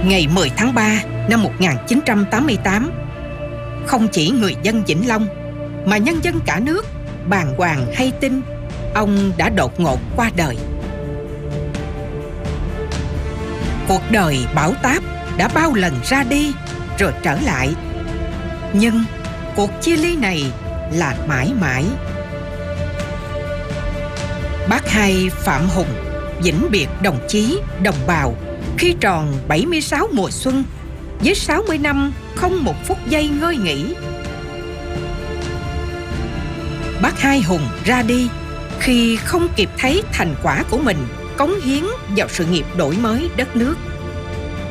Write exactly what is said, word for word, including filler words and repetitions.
Ngày mười tháng ba năm một nghìn chín trăm tám mươi tám, không chỉ người dân Vĩnh Long mà nhân dân cả nước bàng hoàng hay tin ông đã đột ngột qua đời. Cuộc đời bão táp đã bao lần ra đi rồi trở lại, nhưng cuộc chia ly này là mãi mãi. Bác Hai Phạm Hùng vĩnh biệt đồng chí, đồng bào khi tròn bảy mươi sáu mùa xuân, với sáu mươi năm không một phút giây ngơi nghỉ. Bác Hai Hùng ra đi khi không kịp thấy thành quả của mình cống hiến vào sự nghiệp đổi mới đất nước.